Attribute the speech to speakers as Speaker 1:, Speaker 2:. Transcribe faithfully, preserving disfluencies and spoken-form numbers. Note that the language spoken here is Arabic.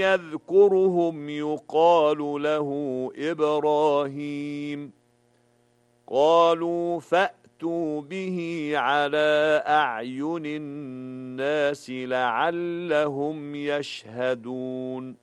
Speaker 1: يذكرهم يقال له إبراهيم قالوا فأتوا به على أعين الناس لعلهم يشهدون